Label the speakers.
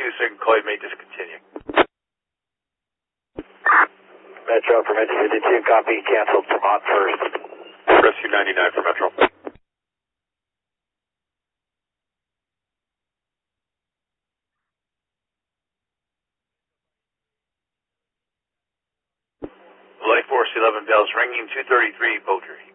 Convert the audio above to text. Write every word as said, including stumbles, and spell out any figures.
Speaker 1: so I can call you, may discontinue.
Speaker 2: Metro for Metro fifty-two, copy, canceled, Vermont first.
Speaker 1: Rescue ninety-nine for Metro. Light Force eleven bells ringing, two thirty-three, Beaudry.